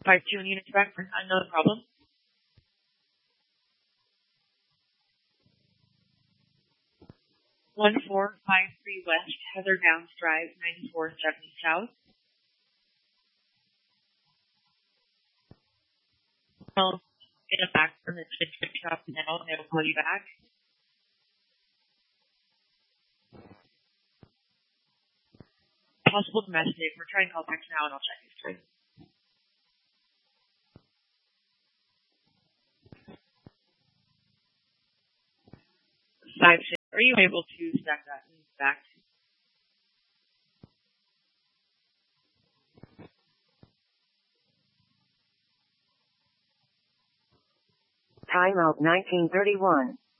5-2 units back for another problem. One 453 West, Heather Downs Drive, 9470 South. Well, get it back from the chip shop now, and it'll call you back. Possible domestic. We're trying contact now, and I'll check history. Are you able to stack that back? Timeout 1931.